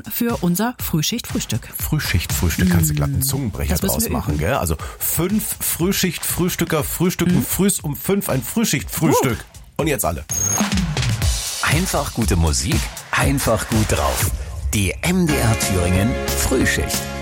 für unser Frühschicht-Frühstück. Frühschicht-Frühstück, kannst du glatt einen Zungenbrecher Das müssen draus wir machen, üben. gell? Also 5 Frühschicht-Frühstücker frühstücken frühs um 5 ein Frühschicht-Frühstück. Und jetzt alle. Einfach gute Musik, einfach gut drauf. Die MDR Thüringen Frühschicht.